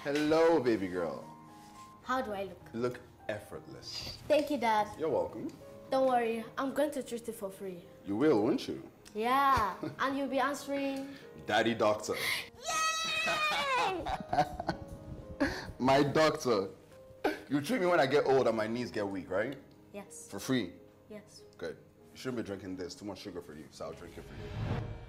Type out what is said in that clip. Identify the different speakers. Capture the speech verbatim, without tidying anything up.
Speaker 1: Hello, baby girl.
Speaker 2: How do I look?
Speaker 1: You look effortless.
Speaker 2: Thank you, Dad.
Speaker 1: You're welcome.
Speaker 2: Don't worry, I'm going to treat it for free.
Speaker 1: You will, won't you?
Speaker 2: Yeah, and you'll be answering...
Speaker 1: Daddy Doctor.
Speaker 2: Yay!
Speaker 1: My doctor. You treat me when I get old and my knees get weak, right?
Speaker 2: Yes.
Speaker 1: For free?
Speaker 2: Yes.
Speaker 1: Good. You shouldn't be drinking this. Too much sugar for you, so I'll drink it for you.